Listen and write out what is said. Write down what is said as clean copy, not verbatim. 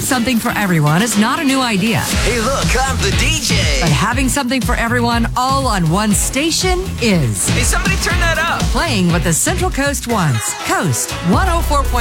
something for everyone is not a new idea. Hey, look, I'm the DJ. But having something for everyone all on one station is. Hey, somebody turn that up. Playing what the Central Coast wants. Coast 104.1.